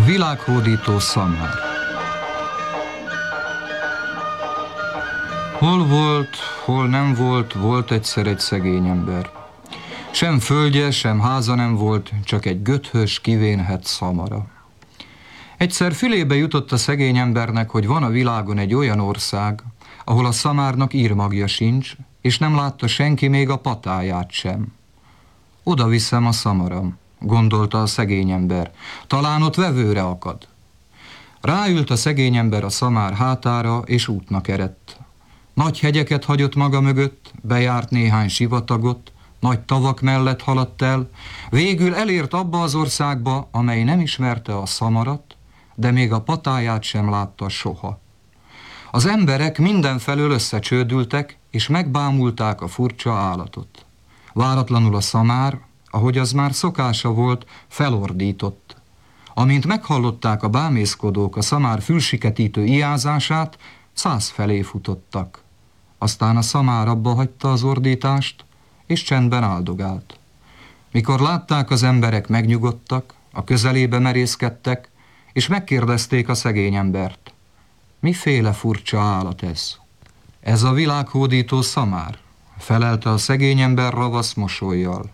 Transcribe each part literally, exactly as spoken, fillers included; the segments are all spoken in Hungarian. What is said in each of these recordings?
Világhódító szamár. Hol volt, hol nem volt, volt egyszer egy szegény ember. Sem földje, sem háza nem volt, csak egy göthös, kivénhet szamara. Egyszer fülébe jutott a szegény embernek, hogy van a világon egy olyan ország, ahol a szamárnak írmagja sincs, és nem látta senki még a patáját sem. Oda viszem a szamaram, gondolta a szegény ember, talán ott vevőre akad. Ráült a szegény ember a szamár hátára, és útnak eredt. Nagy hegyeket hagyott maga mögött, bejárt néhány sivatagot, nagy tavak mellett haladt el, végül elért abba az országba, amely nem ismerte a szamarat, de még a patáját sem látta soha. Az emberek mindenfelől összecsődültek, és megbámulták a furcsa állatot. Váratlanul a szamár, ahogy az már szokása volt, felordított. Amint meghallották a bámészkodók a szamár fülsiketítő iázását, száz felé futottak. Aztán a szamár abba hagyta az ordítást, és csendben áldogált. Mikor látták, az emberek megnyugodtak, a közelébe merészkedtek, és megkérdezték a szegény embert: miféle furcsa állat ez? Ez a világhódító szamár, felelte a szegény ember ravasz mosollyal.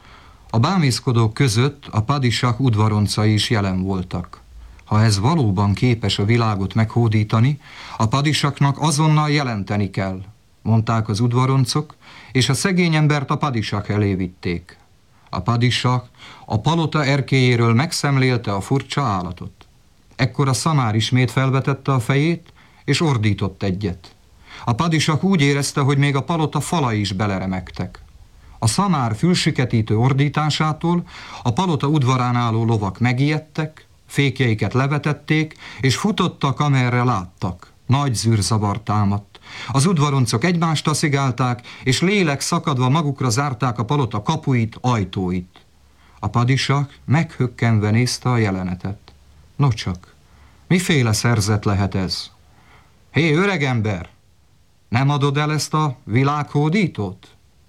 A bámészkodók között a padisah udvaroncai is jelen voltak. Ha ez valóban képes a világot meghódítani, a padisahnak azonnal jelenteni kell, mondták az udvaroncok, és a szegény embert a padisah elé vitték. A padisah a palota erkélyéről megszemlélte a furcsa állatot. Ekkor a szamár ismét felvetette a fejét, és ordított egyet. A padisah úgy érezte, hogy még a palota falai is beleremegtek. A szamár fülsiketítő ordításától a palota udvarán álló lovak megijedtek, fékjeiket levetették, és futottak, amerre láttak. Nagy zűrzavar támadt. Az udvaroncok egymást taszigálták, és lélek szakadva magukra zárták a palota kapuit, ajtóit. A padisah meghökkenve nézte a jelenetet. Nocsak, miféle szerzet lehet ez? Hé, öregember, nem adod el ezt a világhódítót?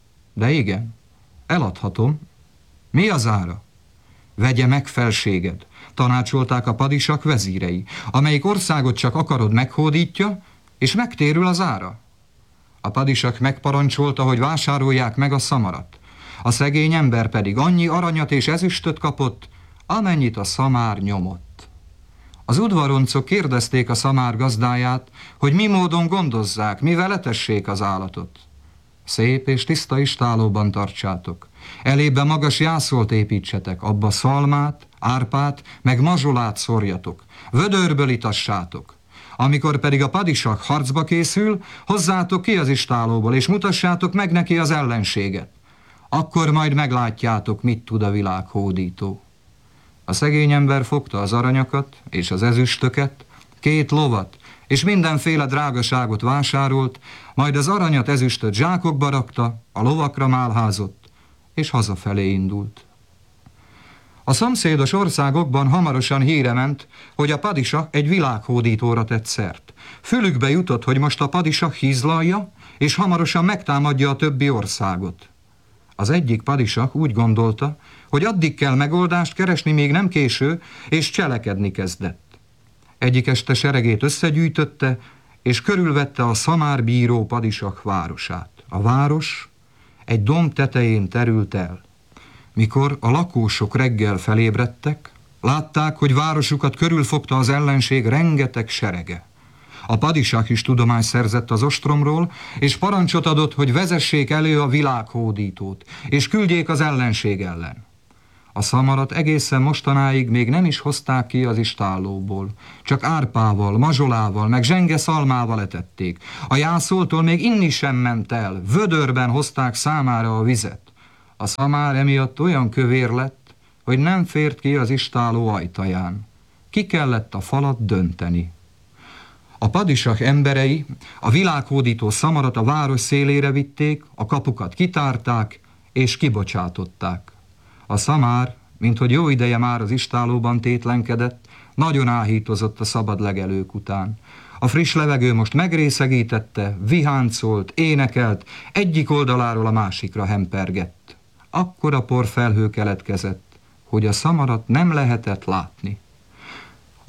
De igen, eladhatom. Mi az ára? Vegye meg, felséged, tanácsolták a padisah vezírei. Amelyik országot csak akarod, meghódítja, és megtérül az ára. A padisah megparancsolta, hogy vásárolják meg a szamarat. A szegény ember pedig annyi aranyat és ezüstöt kapott, amennyit a szamár nyomott. Az udvaroncok kérdezték a szamár gazdáját, hogy mi módon gondozzák, mivel etessék az állatot. Szép és tiszta istállóban tartsátok. Elébe magas jászolt építsetek, abba szalmát, árpát, meg mazsolát szórjatok. Vödörből itassátok. Amikor pedig a padisah harcba készül, hozzátok ki az istállóból, és mutassátok meg neki az ellenséget. Akkor majd meglátjátok, mit tud a világhódító. A szegény ember fogta az aranyakat és az ezüstöket, két lovat, és mindenféle drágaságot vásárolt, majd az aranyat, ezüstöt zsákokba rakta, a lovakra málházott, és hazafelé indult. A szomszédos országokban hamarosan híre ment, hogy a padisah egy világhódítóra tett szert. Fülükbe jutott, hogy most a padisah hízlalja, és hamarosan megtámadja a többi országot. Az egyik padisah úgy gondolta, hogy addig kell megoldást keresni, még nem késő, és cselekedni kezdett. Egyik este seregét összegyűjtötte, és körülvette a szamárbíró padisah városát. A város egy domb tetején terült el. Mikor a lakósok reggel felébredtek, látták, hogy városukat körülfogta az ellenség rengeteg serege. A padisah is tudomást szerzett az ostromról, és parancsot adott, hogy vezessék elő a világhódítót, és küldjék az ellenség ellen. A szamarat egészen mostanáig még nem is hozták ki az istállóból, csak árpával, mazsolával, meg zsenge szalmával etették. A jászoltól még inni sem ment el, vödörben hozták számára a vizet. A szamár emiatt olyan kövér lett, hogy nem fért ki az istálló ajtaján. Ki kellett a falat dönteni. A padisah emberei a világhódító szamarat a város szélére vitték, a kapukat kitárták és kibocsátották. A szamár, minthogy jó ideje már az istállóban tétlenkedett, nagyon áhítozott a szabad legelők után. A friss levegő most megrészegítette, viháncolt, énekelt, egyik oldaláról a másikra hempergett. Akkora porfelhő keletkezett, hogy a szamarat nem lehetett látni.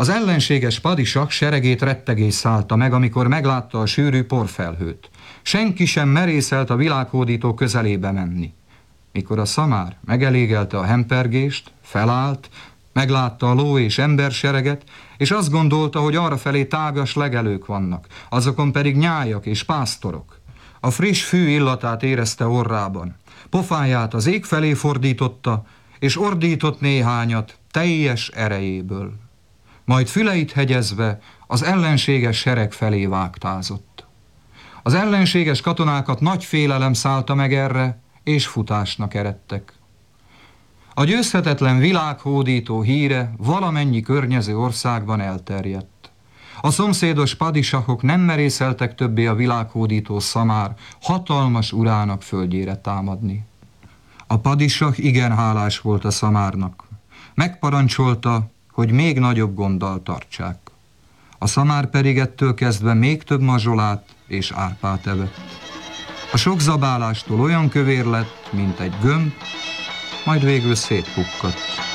Az ellenséges padisak seregét rettegés szállta meg, amikor meglátta a sűrű porfelhőt. Senki sem merészelt a világhódító közelébe menni. Mikor a szamár megelégelte a hempergést, felállt, meglátta a ló és embersereget, és azt gondolta, hogy arrafelé tágas legelők vannak, azokon pedig nyájak és pásztorok. A friss fű illatát érezte orrában. Pofáját az ég felé fordította, és ordított néhányat teljes erejéből. Majd füleit hegyezve az ellenséges sereg felé vágtázott. Az ellenséges katonákat nagy félelem szállta meg erre, és futásnak eredtek. A győzhetetlen világhódító híre valamennyi környező országban elterjedt. A szomszédos padisahok nem merészeltek többé a világhódító szamár hatalmas urának földjére támadni. A padisah igen hálás volt a szamárnak. Megparancsolta, hogy még nagyobb gonddal tartsák. A szamár pedig ettől kezdve még több mazsolát és árpát evett. A sok zabálástól olyan kövér lett, mint egy gömb, majd végül szétpukkadt.